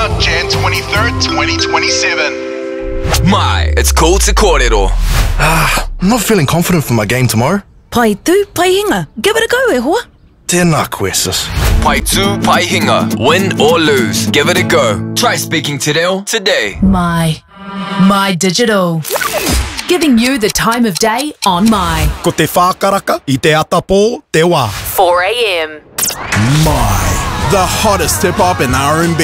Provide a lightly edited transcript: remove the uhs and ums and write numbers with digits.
start Jan 23rd, 2027. Mai, it's called Te Kōrero. I'm not feeling confident for my game tomorrow. Pai tu, pai hinga. Give it a go, e hoa. Tēnā koe, sis. Pai tū, pai hinga. Win or lose, give it a go. Try speaking Te Reo today. My Digital. Giving you the time of day on My. Ko te whākaraka I te atapō te wā. 4 a.m. My, the hottest hip-hop and R&B.